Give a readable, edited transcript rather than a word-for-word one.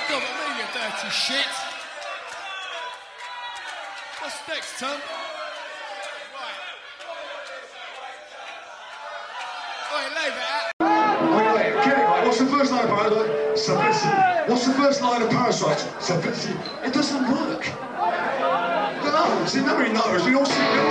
on me, you dirty shit. What's next, Tom? Right. Oi, leave it out. Wait, get it right. What's the first line of Parasite? Simplicity. What's the first line of Parasite? Simplicity. It doesn't work. No, see, nobody knows. We all see